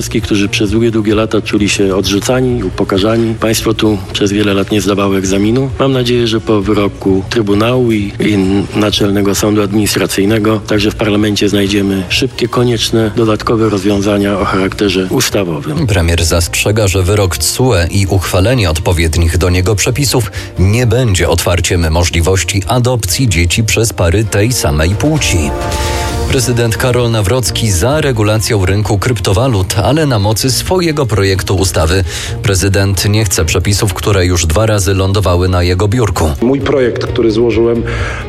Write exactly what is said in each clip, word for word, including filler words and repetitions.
Wszystkich, którzy przez długie, długie lata czuli się odrzucani, upokarzani. Państwo tu przez wiele lat nie zdawało egzaminu. Mam nadzieję, że po wyroku Trybunału i, i Naczelnego Sądu Administracyjnego także w parlamencie znajdziemy szybkie, konieczne, dodatkowe rozwiązania o charakterze ustawowym. Premier zastrzega, że wyrok T S U E i uchwalenie odpowiednich do niego przepisów nie będzie otwarciem możliwości adopcji dzieci przez pary tej samej płci. Prezydent Karol Nawrocki za regulacją rynku kryptowalut, ale na mocy swojego projektu ustawy. Prezydent nie chce przepisów, które już dwa razy lądowały na jego biurku. Mój projekt, który złożyłem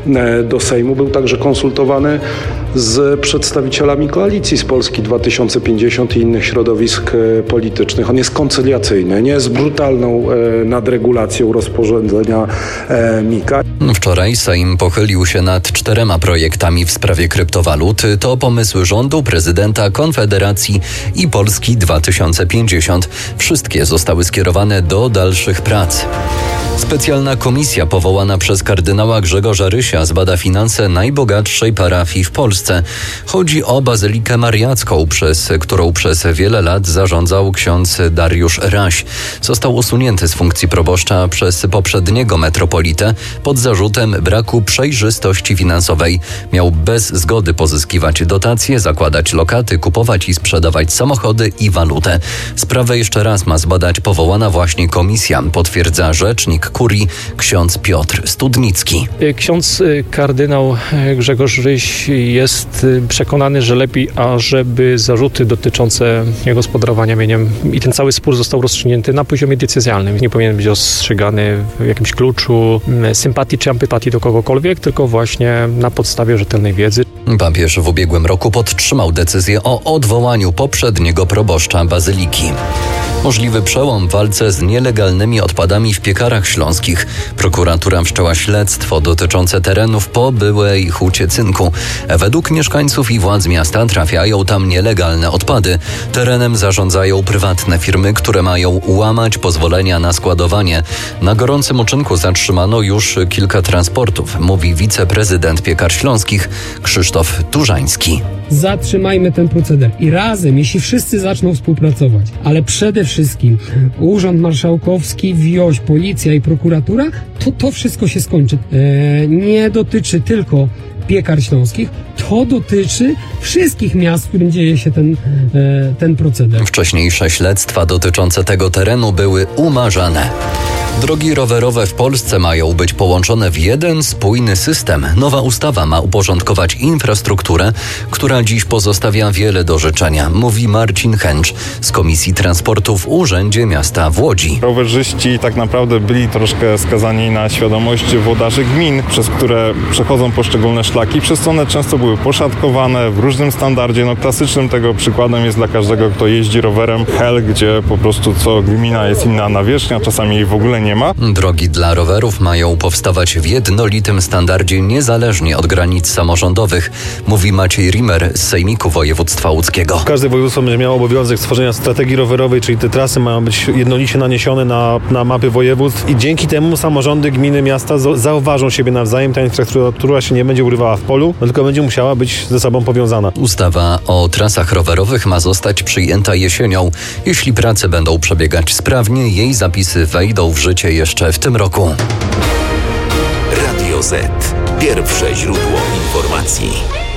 do Sejmu, był także konsultowany z przedstawicielami koalicji z Polski dwa tysiące pięćdziesiąt i innych środowisk politycznych. On jest koncyliacyjny, nie jest brutalną nadregulacją rozporządzenia Mika. Wczoraj Sejm pochylił się nad czterema projektami w sprawie kryptowalut. To pomysły rządu, prezydenta, Konfederacji i Polski dwa tysiące pięćdziesiąt. Wszystkie zostały skierowane do dalszych prac. Specjalna komisja powołana przez kardynała Grzegorza Rysia zbada finanse najbogatszej parafii w Polsce. Chodzi o Bazylikę Mariacką, przez którą przez wiele lat zarządzał ksiądz Dariusz Raś. Został usunięty z funkcji proboszcza przez poprzedniego metropolitę pod zarzutem braku przejrzystości finansowej. Miał bez zgody pozyskiwać dotacje, zakładać lokaty, kupować i sprzedawać samochody i walutę. Sprawę jeszcze raz ma zbadać powołana właśnie komisja, potwierdza rzecznik kurii ksiądz Piotr Studnicki. Ksiądz kardynał Grzegorz Ryś jest przekonany, że lepiej, ażeby zarzuty dotyczące gospodarowania mieniem i ten cały spór został rozstrzygnięty na poziomie decyzjalnym. Nie powinien być ostrzegany w jakimś kluczu sympatii czy antypatii do kogokolwiek, tylko właśnie na podstawie rzetelnej wiedzy. Papież w ubiegłym roku podtrzymał decyzję o odwołaniu poprzedniego proboszcza bazyliki. Możliwy przełom w walce z nielegalnymi odpadami w Piekarach Śląskich. Prokuratura wszczęła śledztwo dotyczące terenów po byłej hucie cynku. Według mieszkańców i władz miasta trafiają tam nielegalne odpady. Terenem zarządzają prywatne firmy, które mają łamać pozwolenia na składowanie. Na gorącym uczynku zatrzymano już kilka transportów, mówi wiceprezydent Piekar Śląskich Krzysztof Turzański. Zatrzymajmy ten proceder i razem, jeśli wszyscy zaczną współpracować, ale przede wszystkim Urząd Marszałkowski, wioś, policja i prokuratura, to to wszystko się skończy. Eee, nie dotyczy tylko Piekar Śląskich, to dotyczy wszystkich miast, w którym dzieje się ten, e, ten proceder. Wcześniejsze śledztwa dotyczące tego terenu były umarzane. Drogi rowerowe w Polsce mają być połączone w jeden spójny system. Nowa ustawa ma uporządkować infrastrukturę, która dziś pozostawia wiele do życzenia, mówi Marcin Chęcz z Komisji Transportu w Urzędzie Miasta w Łodzi. Rowerzyści tak naprawdę byli troszkę skazani na świadomość włodarzy gmin, przez które przechodzą poszczególne szlaki, przez co one często były poszatkowane w różnym standardzie. No, klasycznym tego przykładem jest dla każdego, kto jeździ rowerem Hel, gdzie po prostu co gmina jest inna nawierzchnia, czasami jej w ogóle nie ma. Drogi dla rowerów mają powstawać w jednolitym standardzie niezależnie od granic samorządowych, mówi Maciej Rimer z Sejmiku Województwa Łódzkiego. Każde województwo będzie miało obowiązek stworzenia strategii rowerowej, czyli te trasy mają być jednolicie naniesione na, na mapy województw i dzięki temu samorządy, gminy, miasta zauważą siebie nawzajem. Ta infrastruktura się nie będzie urywała w polu, tylko będzie musiała być ze sobą powiązana. Ustawa o trasach rowerowych ma zostać przyjęta jesienią. Jeśli prace będą przebiegać sprawnie, jej zapisy wejdą w życie jeszcze w tym roku. Radio Z. Pierwsze źródło informacji.